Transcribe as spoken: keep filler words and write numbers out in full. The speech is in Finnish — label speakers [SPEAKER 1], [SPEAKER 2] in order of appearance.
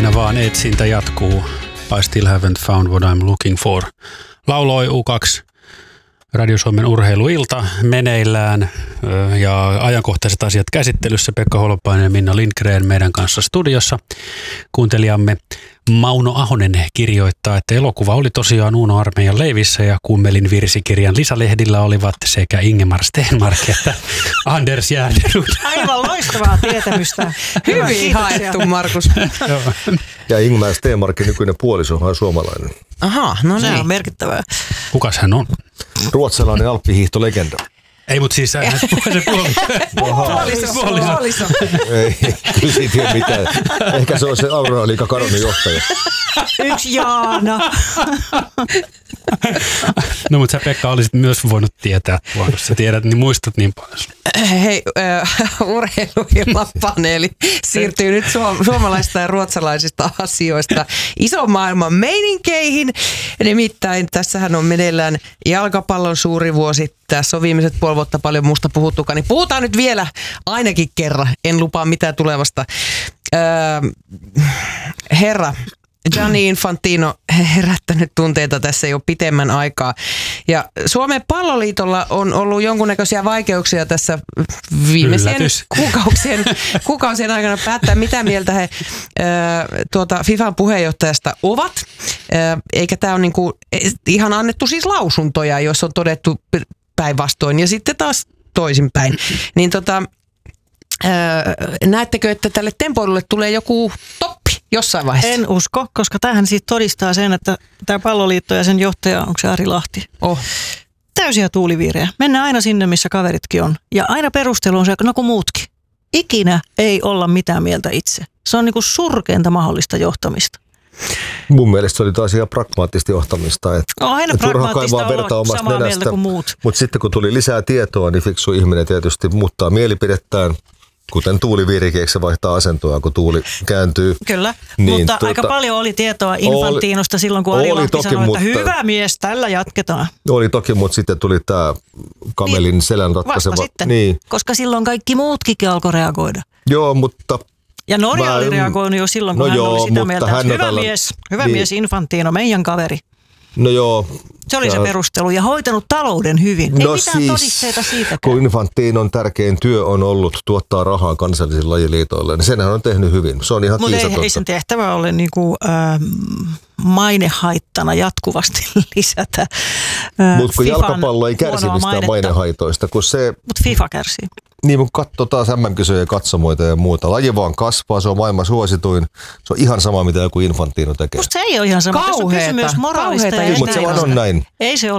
[SPEAKER 1] Aina vaan etsintä jatkuu. I still haven't found what I'm looking for. Lauloi U kaksi Radio Suomen urheiluilta meneillään ja ajankohtaiset asiat käsittelyssä. Pekka Holopainen ja Minna Lindgren meidän kanssa studiossa. Kuuntelijamme Mauno Ahonen kirjoittaa, että elokuva oli tosiaan Uno Armeijan leivissä ja Kummelin virsikirjan lisälehdillä olivat sekä Ingemar Stenmark että Anders Järnerud.
[SPEAKER 2] Aivan loistavaa tietämystä.
[SPEAKER 3] Hyvin haettu, Markus.
[SPEAKER 4] Ja Ingemar Stenmarkin nykyinen puoliso on suomalainen.
[SPEAKER 3] Aha, no
[SPEAKER 2] Se
[SPEAKER 3] niin.
[SPEAKER 2] on merkittävää.
[SPEAKER 1] Kukas hän on?
[SPEAKER 4] Ruotsalainen alppihiihtolegenda.
[SPEAKER 1] Ei, mutta siis se puoliso.
[SPEAKER 3] Puoliso, puoliso.
[SPEAKER 4] Ei, kyllä siitä ei ole mitään. Ehkä se on se Aurora-liigan kadonnut johtaja.
[SPEAKER 2] Yksi Jaana.
[SPEAKER 1] No, mutta sä, Pekka, olisit myös voinut tietää tuon, jos sä tiedät, niin muistat niin paljon.
[SPEAKER 3] Hei, äh, urheiluillapaneeli siirtyy nyt suom- suomalaisista ja ruotsalaisista asioista ison maailman meininkeihin. Nimittäin tässähän on meneillään jalkapallon suuri vuosi. Tässä on viimeiset puoli vuotta paljon musta puhuttukaan, niin puhutaan nyt vielä ainakin kerran. En lupaa mitään tulevasta. Öö, herra Gianni Infantino herättänyt tunteita tässä jo pitemmän aikaa. Ja Suomen palloliitolla on ollut jonkunnäköisiä vaikeuksia tässä viimeisien kuukausien, kuukausien aikana päättää, mitä mieltä he äh, tuota FIFAn puheenjohtajasta ovat. Äh, eikä tämä ole niinku ihan annettu siis lausuntoja, jos on todettu päinvastoin ja sitten taas toisinpäin. Niin tota, äh, näettekö, että tälle tempoilulle tulee joku toppi jossain vaiheessa?
[SPEAKER 2] En usko, koska tämähän siitä todistaa sen, että tämä palloliitto ja sen johtaja, onko se Ari Lahti?
[SPEAKER 3] Oh.
[SPEAKER 2] Täysiä tuuliviirejä. Mennään aina sinne, missä kaveritkin on. Ja aina perustelu on se, no kuin muutkin. Ikinä ei olla mitään mieltä itse. Se on niinku surkeinta mahdollista johtamista.
[SPEAKER 4] Mun mielestä se oli taas ihan pragmaattista johtamista. Että
[SPEAKER 2] on aina pragmaattista olla samaa mieltä kuin muut.
[SPEAKER 4] Mutta sitten kun tuli lisää tietoa, niin fiksu ihminen tietysti muuttaa mielipidettään. Kuten tuuliviirikin, eikö se vaihtaa asentoa, kun tuuli kääntyy.
[SPEAKER 2] Kyllä,
[SPEAKER 4] niin,
[SPEAKER 2] mutta
[SPEAKER 4] tuota,
[SPEAKER 2] aika paljon oli tietoa Infantinosta silloin, kun Ari Lahti sanoi, että hyvä mies, tällä jatketaan.
[SPEAKER 4] Oli toki, mutta sitten tuli tämä kamelin niin, selän ratkaiseva.
[SPEAKER 2] Vasta sitten,
[SPEAKER 4] niin.
[SPEAKER 2] Koska silloin kaikki muutkin alkoi reagoida.
[SPEAKER 4] Joo, mutta...
[SPEAKER 2] Ja Norja
[SPEAKER 4] mä,
[SPEAKER 2] oli reagoinut jo silloin, kun
[SPEAKER 4] no
[SPEAKER 2] hän
[SPEAKER 4] joo,
[SPEAKER 2] oli sitä mieltä, että hyvä
[SPEAKER 4] tällä,
[SPEAKER 2] mies, hyvä
[SPEAKER 4] niin,
[SPEAKER 2] mies Infantino, meidän kaveri.
[SPEAKER 4] No joo.
[SPEAKER 2] Se oli ja, se perustelu ja hoitanut talouden hyvin.
[SPEAKER 4] No
[SPEAKER 2] ei mitään
[SPEAKER 4] siis,
[SPEAKER 2] todisteita siitäkään.
[SPEAKER 4] Kun Infantinon tärkein työ on ollut tuottaa rahaa kansallisille lajiliitoille, niin senhän on tehnyt hyvin. Se on ihan kiistatonta.
[SPEAKER 2] Mutta ei, ei sen tehtävä ole niinku, äh, mainehaittana jatkuvasti lisätä äh,
[SPEAKER 4] Mutta kun jalkapallo ei kärsi mistään mainehaitoista, kun se...
[SPEAKER 2] Mutta FIFA kärsii.
[SPEAKER 4] Niin, mutta katsotaan äm äm-kisoja, katsomoita ja muuta. Laji vaan kasvaa, se on maailman suosituin. Se on ihan sama, mitä joku Infantino tekee.
[SPEAKER 2] Musta se ei ole ihan sama.
[SPEAKER 3] Kauheeta.
[SPEAKER 2] Tässä on kysymys moraalista ja
[SPEAKER 4] Mutta se vaan on näin.
[SPEAKER 2] Ei se ole.